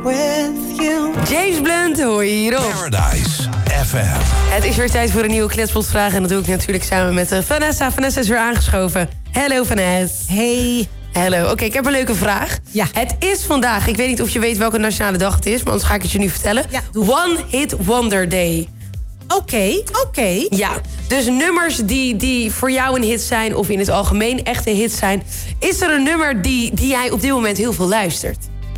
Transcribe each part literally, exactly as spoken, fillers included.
with you. James Blunt, hoor je hierop. Paradise F M. Het is weer tijd voor een nieuwe Kletspot-vraag. En dat doe ik natuurlijk samen met uh, Vanessa. Vanessa is weer aangeschoven. Hallo, Vanessa. Hey. Hallo. Oké, okay, ik heb een leuke vraag. Ja. Het is vandaag, ik weet niet of je weet welke nationale dag het is, maar anders ga ik het je nu vertellen. Ja, One Hit Wonder Day. Oké, okay, oké. Okay. Ja, dus nummers die, die voor jou een hit zijn, of in het algemeen echt een hit zijn. Is er een nummer die, die jij op dit moment heel veel luistert?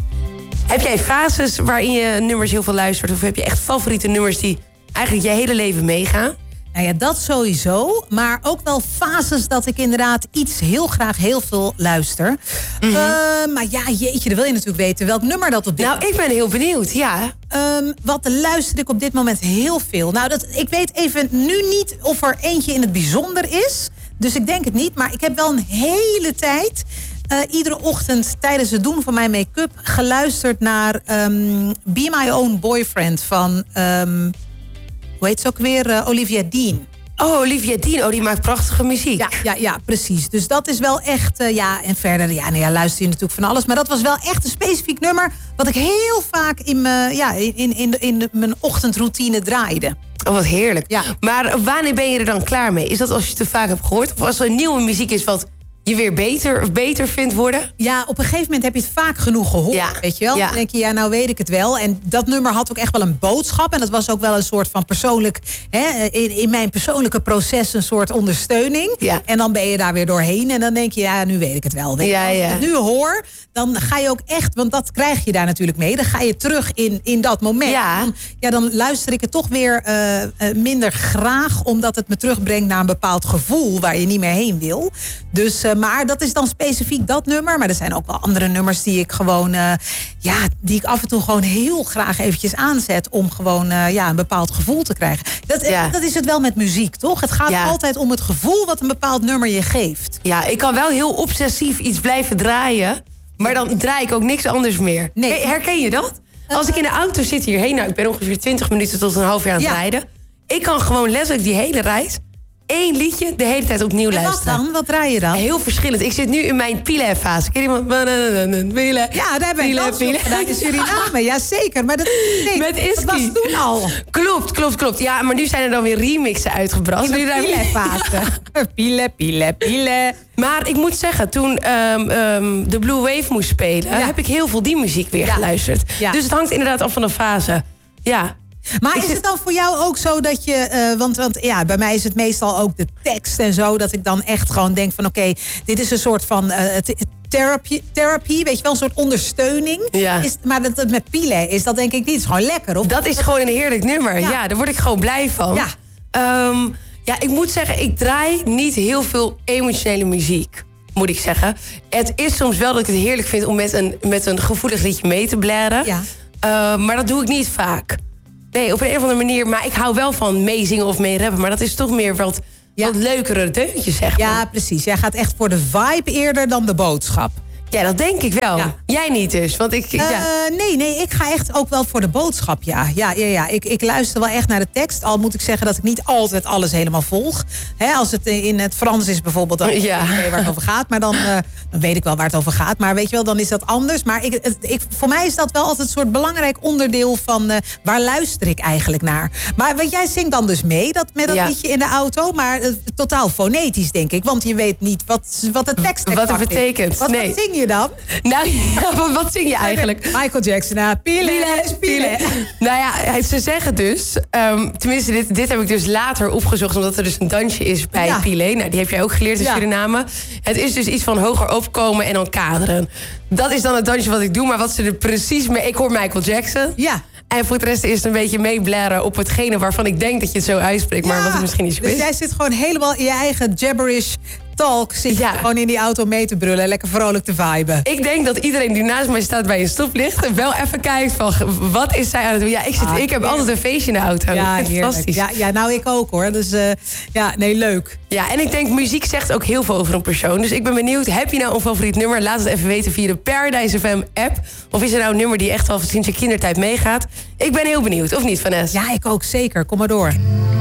Heb jij fases waarin je nummers heel veel luistert? Of heb je echt favoriete nummers die eigenlijk je hele leven meegaan? Nou ja, dat sowieso. Maar ook wel fases dat ik inderdaad iets heel graag heel veel luister. Mm-hmm. Uh, maar ja, jeetje, dan wil je natuurlijk weten welk nummer dat op dit Nou, ik ben heel benieuwd, ja. Um, wat luister ik op dit moment heel veel? Nou, dat, ik weet even nu niet of er eentje in het bijzonder is. Dus ik denk het niet. Maar ik heb wel een hele tijd... Uh, iedere ochtend tijdens het doen van mijn make-up geluisterd naar um, Be My Own Boyfriend van, um, hoe heet ze ook weer, uh, Olivia Dean. Oh, Olivia Dean, oh, die maakt prachtige muziek. Ja, ja, ja, precies. Dus dat is wel echt, uh, ja, en verder, ja, nou ja, luister je natuurlijk van alles. Maar dat was wel echt een specifiek nummer wat ik heel vaak in, me, ja, in, in, in, de, in de, mijn ochtendroutine draaide. Oh, wat heerlijk. Ja. Maar wanneer ben je er dan klaar mee? Is dat als je het te vaak hebt gehoord? Of als er nieuwe muziek is wat je weer beter of beter vindt worden? Ja, op een gegeven moment heb je het vaak genoeg gehoord, ja. weet je wel? Ja. Dan denk je, ja, nou weet ik het wel. En dat nummer had ook echt wel een boodschap. En dat was ook wel een soort van persoonlijk... Hè, in, in mijn persoonlijke proces een soort ondersteuning. Ja. En dan ben je daar weer doorheen. En dan denk je, ja, nu weet ik het wel. Weet ja, je? Als ja. ik het nu hoor, dan ga je ook echt... Want dat krijg je daar natuurlijk mee. Dan ga je terug in, in dat moment. Ja. Dan, ja, dan luister ik het toch weer uh, uh, minder graag... omdat het me terugbrengt naar een bepaald gevoel... waar je niet meer heen wil. Dus, uh, maar dat is dan specifiek dat nummer. Maar er zijn ook wel andere nummers die ik gewoon... Uh, ja, die ik af en toe gewoon heel graag eventjes aanzet... om gewoon uh, ja, een bepaald gevoel te krijgen. Dat, ja. dat is het wel met muziek, toch? Het gaat ja. altijd om het gevoel wat een bepaald nummer je geeft. Ja, ik kan wel heel obsessief iets blijven draaien... maar dan draai ik ook niks anders meer. Nee. Hey, herken je dat? Als ik in de auto zit hierheen... nou, ik ben ongeveer twintig minuten tot een half jaar aan het ja. rijden... ik kan gewoon letterlijk die hele reis... één liedje de hele tijd opnieuw en luisteren. wat dan? Wat draai je dan? Heel verschillend. Ik zit nu in mijn Pile-fase. Ken iemand? Pile. Ja, daar ben ik ook zo gedaan in Suriname. Ja, zeker. Maar dat, nee, Met Iski. dat was toen al. Klopt, klopt, klopt. Ja, maar nu zijn er dan weer remixen uitgebracht. In de Pile-fase. Pile, pile, pile. Maar ik moet zeggen, toen um, um, de Blue Wave moest spelen... Ja. heb ik heel veel die muziek weer ja. geluisterd. Ja. Dus het hangt inderdaad af van de fase. Ja. Maar is het dan voor jou ook zo dat je... Uh, want, want ja, bij mij is het meestal ook de tekst en zo... dat ik dan echt gewoon denk van... oké, okay, dit is een soort van uh, therapie, therapie, weet je wel, een soort ondersteuning. Ja. Is, maar dat, dat met Pile is dat denk ik niet. Het is gewoon lekker, of? Dat is gewoon een heerlijk nummer. Ja, ja daar word ik gewoon blij van. Ja. Um, ja, ik moet zeggen, ik draai niet heel veel emotionele muziek. Moet ik zeggen. Het is soms wel dat ik het heerlijk vind... om met een, met een gevoelig liedje mee te blaren. Ja. Uh, maar dat doe ik niet vaak. Nee, op een of andere manier. Maar ik hou wel van meezingen of meerappen. Maar dat is toch meer wat, ja. wat leukere deuntjes, zeg maar. Ja, precies. Jij gaat echt voor de vibe eerder dan de boodschap. Ja, dat denk ik wel. Ja. Jij niet dus? Want ik, ja. uh, nee, nee, ik ga echt ook wel voor de boodschap, ja. Ja, ja, ja. Ik, ik luister wel echt naar de tekst. Al moet ik zeggen dat ik niet altijd alles helemaal volg. Hè, als het in het Frans is bijvoorbeeld, dan ja. weet ik niet waar het over gaat. Maar dan, uh, dan weet ik wel waar het over gaat. Maar weet je wel, dan is dat anders. Maar ik, het, ik, voor mij is dat wel altijd een soort belangrijk onderdeel van... Uh, waar luister ik eigenlijk naar? Maar want jij zingt dan dus mee dat, met dat ja. liedje in de auto. Maar uh, totaal fonetisch, denk ik. Want je weet niet wat, wat de tekst Wat het betekent. Is. Wat, nee. wat zing je dan? Nou ja, wat zing je eigenlijk? Michael Jackson, nou, Pile, Pile. Nou ja, ze zeggen dus... Um, tenminste, dit, dit heb ik dus later opgezocht... omdat er dus een dansje is bij ja. Pile. Nou, die heb jij ook geleerd in ja. Suriname. Het is dus iets van hoger opkomen en dan kaderen. Dat is dan het dansje wat ik doe. Maar wat ze er precies mee... Ik hoor Michael Jackson. Ja. En voor de rest is het een beetje meeblaren op hetgene... waarvan ik denk dat je het zo uitspreekt... maar ja. wat het misschien niet zo is. Dus jij zit gewoon helemaal in je eigen gibberish... talk, zit je ja. gewoon in die auto mee te brullen... en lekker vrolijk te viben. Ik denk dat iedereen die naast mij staat bij een stoplicht... wel even kijkt van, wat is zij aan het doen? Ja, ik, zit, ah, ik heb altijd een feestje in de auto. Ja, fantastisch. Ja, ja, nou ik ook hoor. Dus uh, ja, nee, leuk. Ja, en ik denk, muziek zegt ook heel veel over een persoon. Dus ik ben benieuwd, heb je nou een favoriet nummer? Laat het even weten via de Paradise F M app. Of is er nou een nummer die echt al sinds je kindertijd meegaat? Ik ben heel benieuwd, of niet, Vanessa? Ja, ik ook zeker. Kom maar door.